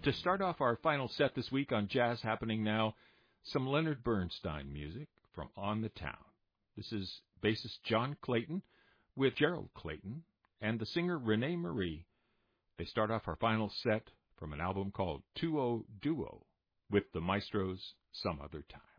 To start off our final set this week on Jazz Happening Now, some Leonard Bernstein music from On the Town. This is bassist John Clayton with Gerald Clayton and the singer Renee Marie. They start off our final set from an album called 2-0 Duo with the Maestros Some Other Time.